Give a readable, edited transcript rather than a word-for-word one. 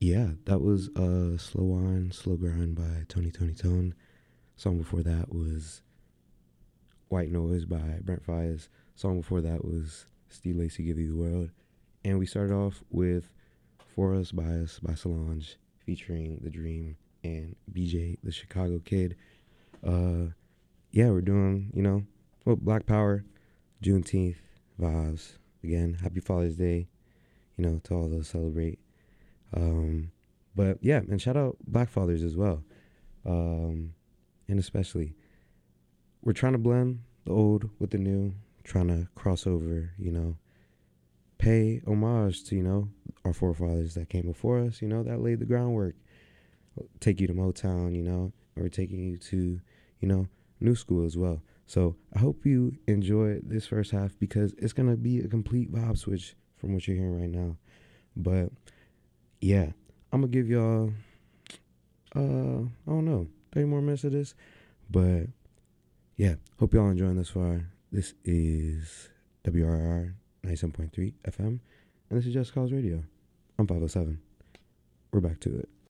Yeah, that was Slow On, Slow Grind by Tony Tone. Song before that was White Noise by Brent Fayez. Song before that was Steve Lacy Give You the World. And we started off with For Us by Us by Solange featuring The Dream and BJ, the Chicago Kid. Uh, yeah, we're doing, Black Power, Juneteenth vibes. Again, happy Father's Day, to all those celebrate. But yeah, and shout out Black fathers as well. And especially, we're trying to blend the old with the new, trying to cross over, pay homage to, our forefathers that came before us, that laid the groundwork. Take you to Motown, or taking you to, new school as well. So I hope you enjoy this first half because it's going to be a complete vibe switch from what you're hearing right now. But yeah, I'm going to give y'all, I don't know, 30 more minutes of this. But yeah, hope y'all enjoying this far. This is WRR 97.3 FM, and this is Just Cause Radio. I'm 507. We're back to it.